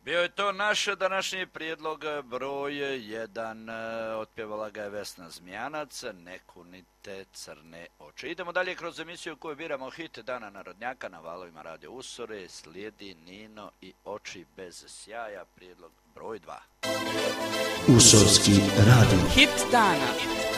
Bio je to naš današnji prijedlog broj 1, otpjevala ga je Vesna Zmijanac, Ne kunite crne oči. Idemo dalje kroz emisiju koju biramo hit Dana narodnjaka na valovima Radio Usore, slijedi Nino i Oči bez sjaja, prijedlog broj 2. Usorski radio. Hit dana.